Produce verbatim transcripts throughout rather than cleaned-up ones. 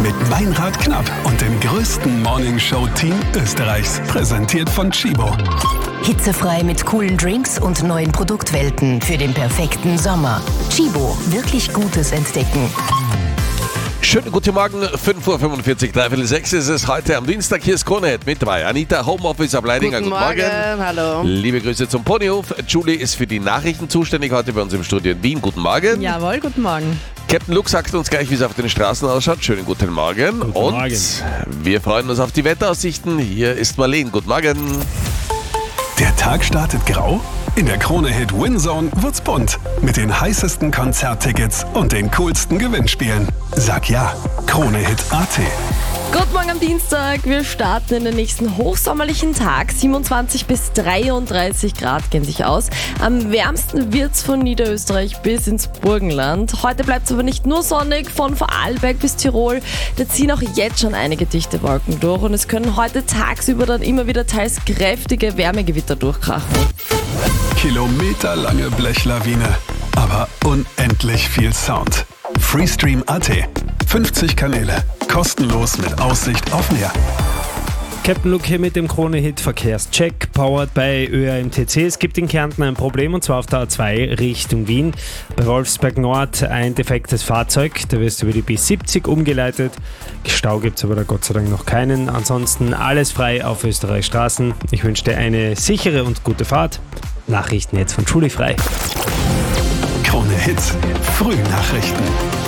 Mit Meinrad Knapp und dem größten Morningshow-Team Österreichs. Präsentiert von Chibo. Hitzefrei mit coolen Drinks und neuen Produktwelten für den perfekten Sommer. Chibo, wirklich Gutes entdecken. Schönen guten Morgen, fünf Uhr fünfundvierzig, dreiviertel sechs ist es heute am Dienstag. Hier ist Krone mit dabei. Anita, Homeoffice ab Leidinger. Guten, guten Morgen. Morgen. Hallo. Liebe Grüße zum Ponyhof. Julie ist für die Nachrichten zuständig, heute bei uns im Studio in Wien. Guten Morgen. Jawohl, guten Morgen. Captain Luke sagt uns gleich, wie es auf den Straßen ausschaut. Schönen guten Morgen. Guten Und Morgen. wir freuen uns auf die Wetteraussichten. Hier ist Marlene. Guten Morgen. Der Tag startet grau? In der Krone-Hit Winzone wird's bunt. Mit den heißesten Konzerttickets und den coolsten Gewinnspielen. Sag ja, Krone-Hit Punkt at. Guten Morgen am Dienstag. Wir starten in den nächsten hochsommerlichen Tag. siebenundzwanzig bis dreiunddreißig Grad gehen sich aus. Am wärmsten wird's von Niederösterreich bis ins Burgenland. Heute bleibt es aber nicht nur sonnig. Von Vorarlberg bis Tirol, da ziehen auch jetzt schon einige dichte Wolken durch. Und es können heute tagsüber dann immer wieder teils kräftige Wärmegewitter durchkrachen. Kilometerlange Blechlawine, aber unendlich viel Sound. Freestream Punkt at. fünfzig Kanäle, kostenlos mit Aussicht auf Meer. Captain Luke hier mit dem Krone-Hit Verkehrscheck, powered by Ö R M T C. Es gibt in Kärnten ein Problem, und zwar auf der A zwei Richtung Wien. Bei Wolfsberg Nord ein defektes Fahrzeug, da wirst du über die B siebzig umgeleitet. Stau gibt es aber da Gott sei Dank noch keinen. Ansonsten alles frei auf Österreichs Straßen. Ich wünsche dir eine sichere und gute Fahrt. Nachrichten jetzt von Julie Frei. Krone Hits, Frühnachrichten.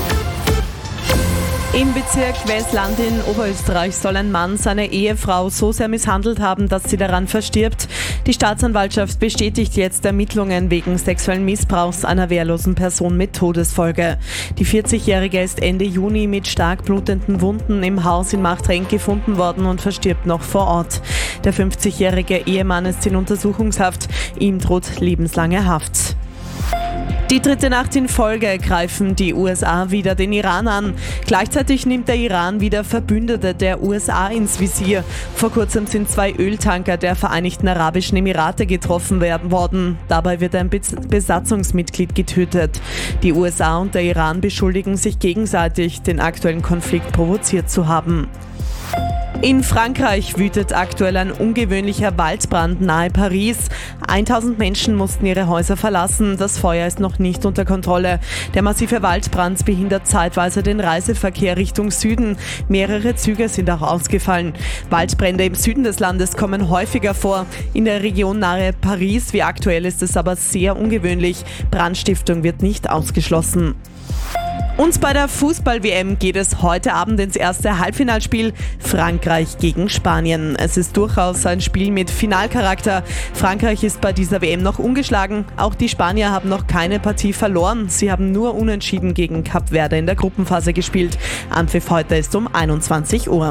Im Bezirk Westland in Oberösterreich soll ein Mann seine Ehefrau so sehr misshandelt haben, dass sie daran verstirbt. Die Staatsanwaltschaft bestätigt jetzt Ermittlungen wegen sexuellen Missbrauchs einer wehrlosen Person mit Todesfolge. Die vierzigjährige ist Ende Juni mit stark blutenden Wunden im Haus in Machtrenk gefunden worden und verstirbt noch vor Ort. Der fünfzigjährige Ehemann ist in Untersuchungshaft. Ihm droht lebenslange Haft. Die dritte Nacht in Folge greifen die U S A wieder den Iran an. Gleichzeitig nimmt der Iran wieder Verbündete der U S A ins Visier. Vor kurzem sind zwei Öltanker der Vereinigten Arabischen Emirate getroffen worden. Dabei wird ein Besatzungsmitglied getötet. Die U S A und der Iran beschuldigen sich gegenseitig, den aktuellen Konflikt provoziert zu haben. In Frankreich wütet aktuell ein ungewöhnlicher Waldbrand nahe Paris. tausend Menschen mussten ihre Häuser verlassen. Das Feuer ist noch nicht unter Kontrolle. Der massive Waldbrand behindert zeitweise den Reiseverkehr Richtung Süden. Mehrere Züge sind auch ausgefallen. Waldbrände im Süden des Landes kommen häufiger vor. In der Region nahe Paris wie aktuell ist es aber sehr ungewöhnlich. Brandstiftung wird nicht ausgeschlossen. Und bei der Fußball-W M geht es heute Abend ins erste Halbfinalspiel Frankreich gegen Spanien. Es ist durchaus ein Spiel mit Finalcharakter. Frankreich ist bei dieser W M noch ungeschlagen. Auch die Spanier haben noch keine Partie verloren. Sie haben nur unentschieden gegen Kap Verde in der Gruppenphase gespielt. Anpfiff heute ist um einundzwanzig Uhr.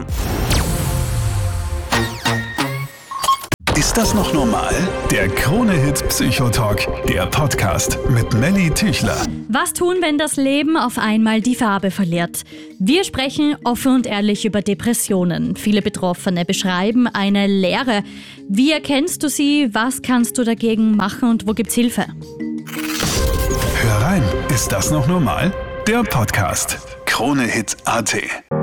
Ist das noch normal? Der Krone-Hit Psychotalk, der Podcast mit Melly Tüchler. Was tun, wenn das Leben auf einmal die Farbe verliert? Wir sprechen offen und ehrlich über Depressionen. Viele Betroffene beschreiben eine Leere. Wie erkennst du sie? Was kannst du dagegen machen und wo gibt's Hilfe? Hör rein, ist das noch normal? Der Podcast Krone-Hit Punkt at.